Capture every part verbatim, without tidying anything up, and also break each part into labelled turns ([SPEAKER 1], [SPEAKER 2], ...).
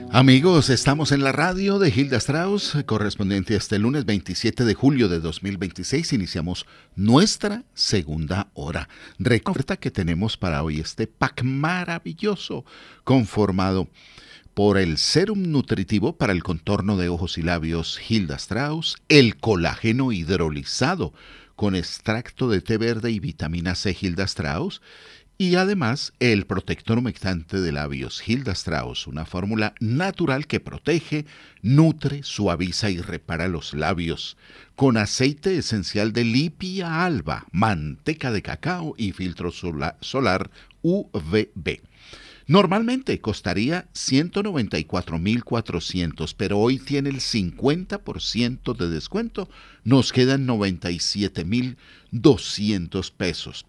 [SPEAKER 1] Amigos, estamos en la radio de Hilda Strauss, correspondiente a este lunes veintisiete de julio de dos mil veintiséis. Iniciamos nuestra segunda hora. Recuerda que tenemos para hoy este pack maravilloso conformado por el sérum nutritivo para el contorno de ojos y labios Hilda Strauss, el colágeno hidrolizado con extracto de té verde y vitamina C Hilda Strauss, y además el protector humectante de labios Hilda Strauss, una fórmula natural que protege, nutre, suaviza y repara los labios, con aceite esencial de Lipia alba, manteca de cacao y filtro sola- solar U V B. Normalmente costaría ciento noventa y cuatro mil cuatrocientos, pero hoy tiene el cincuenta por ciento de descuento. Nos quedan noventa y siete mil doscientos pesos.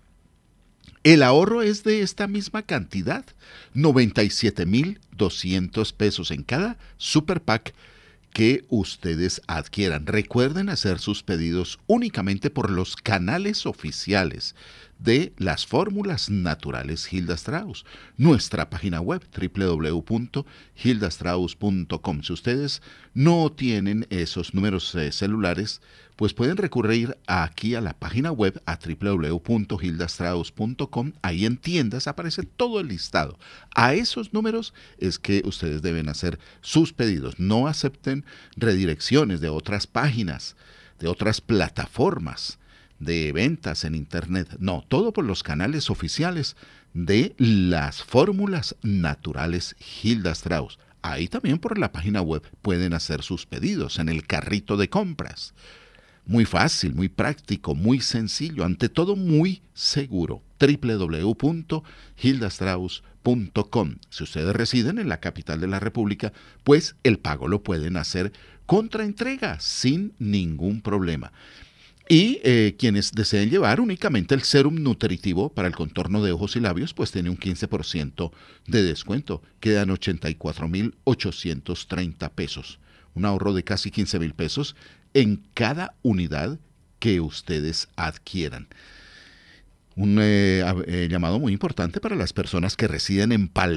[SPEAKER 1] El ahorro es de esta misma cantidad, noventa y siete mil doscientos pesos en cada super pack que ustedes adquieran. Recuerden hacer sus pedidos únicamente por los canales oficiales de las fórmulas naturales Hilda Strauss, nuestra página web doble u doble u doble u punto hilda strauss punto com. Si ustedes no tienen esos números eh, celulares, pues pueden recurrir aquí a la página web a doble u doble u doble u punto hilda strauss punto com. Ahí en tiendas aparece todo el listado. A esos números es que ustedes deben hacer sus pedidos. No acepten redirecciones de otras páginas, de otras plataformas de ventas en internet. No, todo por los canales oficiales de las fórmulas naturales Hilda Strauss. Ahí también por la página web pueden hacer sus pedidos en el carrito de compras. Muy fácil, muy práctico, muy sencillo, ante todo muy seguro. doble u doble u doble u punto hilda strauss punto com. Si ustedes residen en la capital de la República, pues el pago lo pueden hacer contra entrega sin ningún problema. Y eh, quienes deseen llevar únicamente el sérum nutritivo para el contorno de ojos y labios, pues tiene un quince por ciento de descuento. Quedan ochenta y cuatro mil ochocientos treinta pesos. Un ahorro de casi quince mil pesos en cada unidad que ustedes adquieran. Un eh, eh, llamado muy importante para las personas que residen en Palmira.